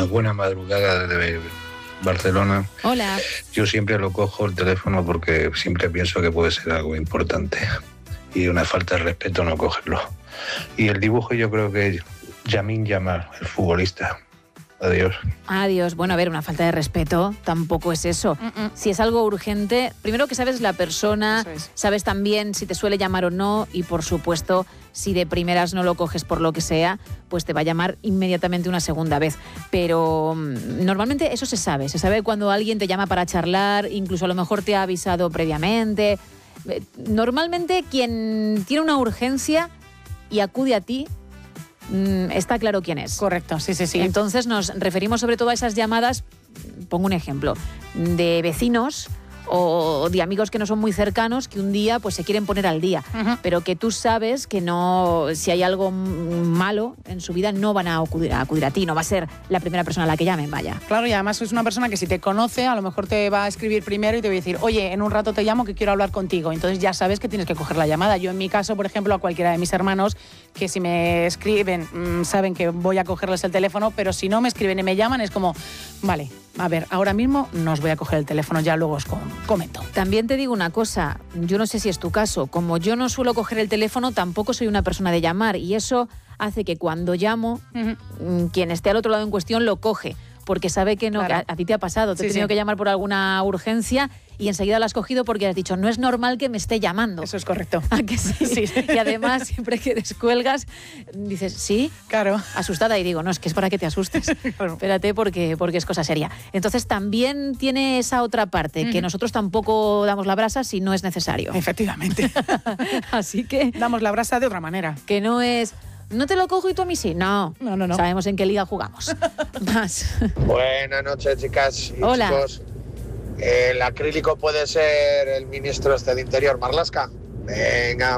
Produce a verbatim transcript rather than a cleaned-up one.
Buenas, buena madrugada desde Barcelona. Hola. Yo siempre lo cojo el teléfono porque siempre pienso que puede ser algo importante. Y una falta de respeto no cogerlo. Y el dibujo yo creo que Lamine Yamal, el futbolista. Adiós. Adiós. Bueno, a ver, una falta de respeto tampoco es eso. Mm-mm. Si es algo urgente, primero que sabes la persona, es. sabes también si te suele llamar o no y, por supuesto, si de primeras no lo coges por lo que sea, pues te va a llamar inmediatamente una segunda vez. Pero mmm, normalmente eso se sabe. Se sabe cuando alguien te llama para charlar, incluso a lo mejor te ha avisado previamente. Normalmente quien tiene una urgencia y acude a ti, está claro quién es. Correcto, sí, sí, sí. Entonces nos referimos sobre todo a esas llamadas, pongo un ejemplo, de vecinos o de amigos que no son muy cercanos que un día pues se quieren poner al día, uh-huh. pero que tú sabes que no, si hay algo malo en su vida no van a acudir, a acudir a ti, no va a ser la primera persona a la que llamen, vaya. Claro, y además es una persona que si te conoce a lo mejor te va a escribir primero y te va a decir, oye, en un rato te llamo que quiero hablar contigo, entonces ya sabes que tienes que coger la llamada. Yo en mi caso, por ejemplo, a cualquiera de mis hermanos que si me escriben mmm, saben que voy a cogerles el teléfono, pero si no me escriben y me llaman es como, vale, a ver, ahora mismo no os voy a coger el teléfono, ya luego os comento. También te digo una cosa, yo no sé si es tu caso, como yo no suelo coger el teléfono, tampoco soy una persona de llamar y eso hace que cuando llamo, uh-huh. quien esté al otro lado en cuestión lo coge, porque sabe que no, claro. que a, a ti te ha pasado, te sí, he tenido sí. que llamar por alguna urgencia y enseguida lo has cogido porque has dicho, no es normal que me esté llamando. Eso es correcto. ¿A que sí? sí. Y además, siempre que descuelgas, dices, ¿sí? Claro. Asustada y digo, no, es que es para que te asustes. Claro. Espérate porque, porque es cosa seria. Entonces también tiene esa otra parte, mm. que nosotros tampoco damos la brasa si no es necesario. Efectivamente. Así que... Damos la brasa de otra manera. Que no es... ¿No te lo cojo y tú a mí sí? No, no, no, no. Sabemos en qué liga jugamos. Más. Buenas noches, chicas y Hola. chicos. El acrílico puede ser el ministro este de Interior, Marlaska. Venga.